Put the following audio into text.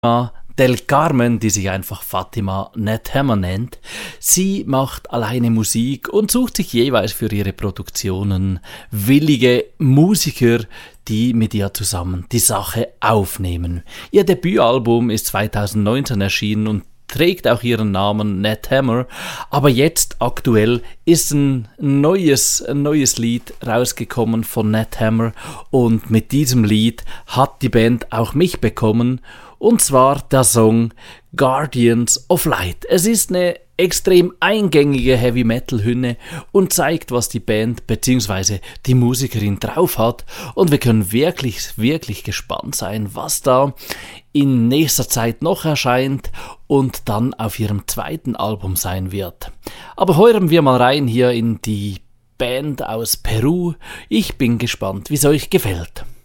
Del Carmen, die sich einfach Fatima Nethammer nennt. Sie macht alleine Musik und sucht sich jeweils für ihre Produktionen willige Musiker, die mit ihr zusammen die Sache aufnehmen. Ihr Debütalbum ist 2019 erschienen und trägt auch ihren Namen Nethammer, aber jetzt aktuell ist ein neues Lied rausgekommen von Nethammer und mit diesem Lied hat die Band auch mich bekommen, und zwar der Song Guardians of Light. Es ist eine extrem eingängige Heavy-Metal-Hymne und zeigt, was die Band bzw. die Musikerin drauf hat, und wir können wirklich gespannt sein, was da in nächster Zeit noch erscheint und dann auf ihrem zweiten Album sein wird. Aber hören wir mal rein hier in die Band aus Peru. Ich bin gespannt, wie es euch gefällt.